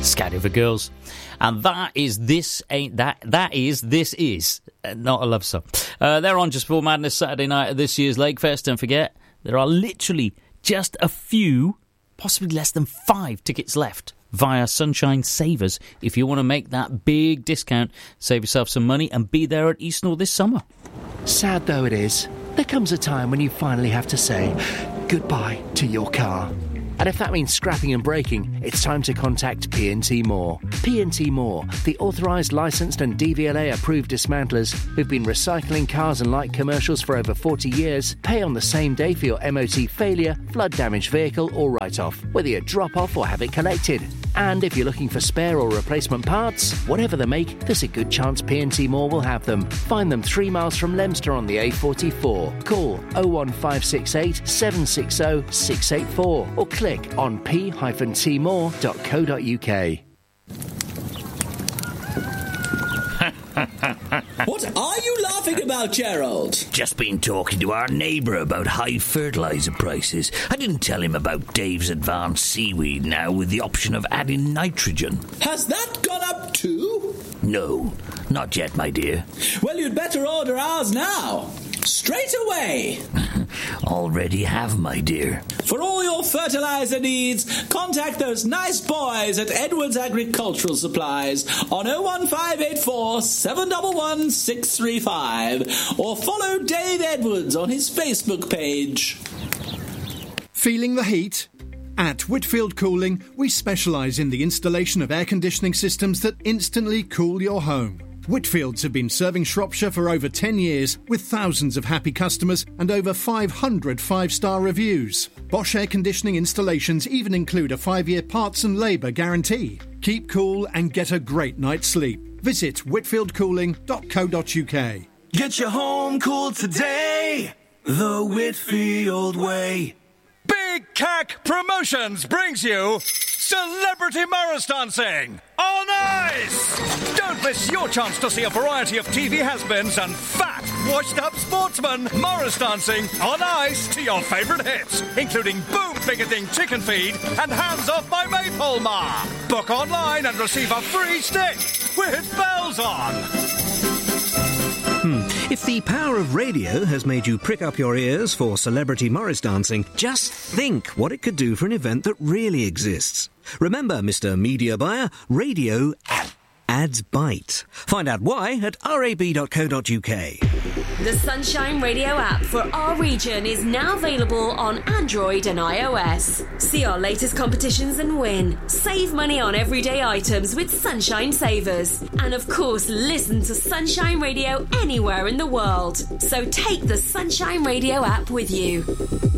Scatty for Girls. And that is This Ain't That. That is This Is. Not a love song. They're on just before Madness Saturday night at this year's Lakefest. Don't forget, there are literally just a few, possibly less than 5 tickets left via Sunshine Savers. If you want to make that big discount, save yourself some money and be there at Eastnor this summer. Sad though it is, there comes a time when you finally have to say goodbye to your car. And if that means scrapping and breaking, it's time to contact P&T Moore. P&T Moore, the authorised, licensed and DVLA-approved dismantlers who've been recycling cars and light commercials for over 40 years, pay on the same day for your MOT failure, flood-damaged vehicle or write-off, whether you drop off or have it collected. And if you're looking for spare or replacement parts, whatever the make, there's a good chance P&T Moore will have them. Find them 3 miles from Leominster on the A44. Call 01568 760 684 or click on p-tmore.co.uk. What are you laughing about, Gerald? Just been talking to our neighbour about high fertiliser prices. I didn't tell him about Dave's Advanced Seaweed now with the option of adding nitrogen. Has that gone up too? No, not yet, my dear. Well, you'd better order ours now. Straight away. Already have, my dear. For all your fertiliser needs, contact those nice boys at Edwards Agricultural Supplies on 01584 711 635 or follow Dave Edwards on his Facebook page. Feeling the heat? At Whitfield Cooling, we specialise in the installation of air conditioning systems that instantly cool your home. Whitfields have been serving Shropshire for over 10 years with thousands of happy customers and over 500 5-star reviews. Bosch air conditioning installations even include a 5-year parts and labour guarantee. Keep cool and get a great night's sleep. Visit whitfieldcooling.co.uk. Get your home cooled today, the Whitfield way. Big Cack Promotions brings you Celebrity Morris Dancing on Ice! Don't miss your chance to see a variety of TV has-beens and fat, washed-up sportsmen Morris dancing on ice to your favourite hits, including Boom Picketing Chicken Feed and Hands Off My Maypole Ma. Book online and receive a free stick with bells on. If the power of radio has made you prick up your ears for Celebrity Morris Dancing, just think what it could do for an event that really exists. Remember, Mr. Media Buyer, radio ads bite. Find out why at rab.co.uk. The Sunshine Radio app for our region is now available on Android and iOS. See our latest competitions and win. Save money on everyday items with Sunshine Savers. And of course, listen to Sunshine Radio anywhere in the world. So take the Sunshine Radio app with you.